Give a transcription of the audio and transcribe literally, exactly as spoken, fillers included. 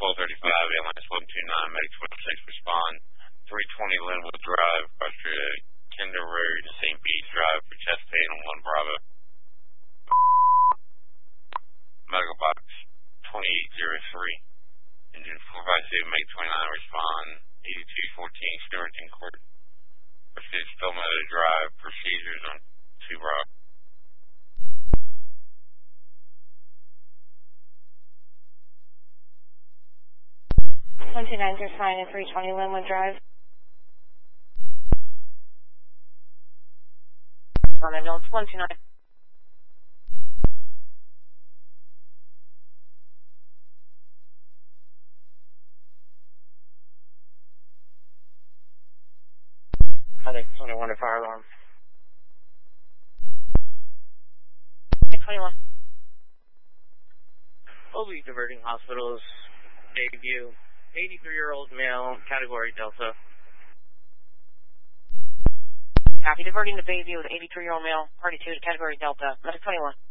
twelve thirty-five, ambulance one two nine, medic twelve six, respond. three twenty Linwood Drive, across your Kinder Road to Saint Bede's Drive for chest pain on one Bravo. Medical box twenty-eight oh three. Engine four five two, make twenty-nine, respond. eighty-two fourteen, Stewartson Court. Proceeds Philmeadow Drive, procedures on two Bravo. one two nine is fine at three twenty Linwood Drive. On ambulance one two nine. I think twenty-one to fire alarm. twenty-one. O B Diverting Hospitals, Bayview, eighty-three-year-old male, category Delta. Copy, diverting to Bayview with eighty-three-year-old male, party two to category Delta, medic twenty-one.